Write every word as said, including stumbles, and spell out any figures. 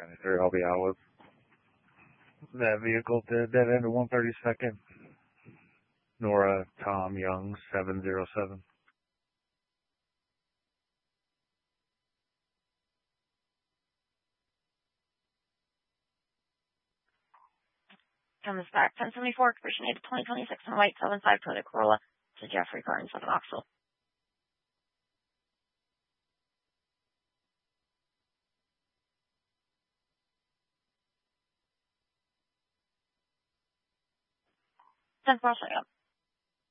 ninety-three, I'll be out with that vehicle to dead end of one thirty-second. Nora Tom Young, seven zero seven. Comes back, ten seventy-four, originated twenty twenty-six in white, seven five Toyota Corolla to Jeffrey Carton, seven Oxville. ten four, up.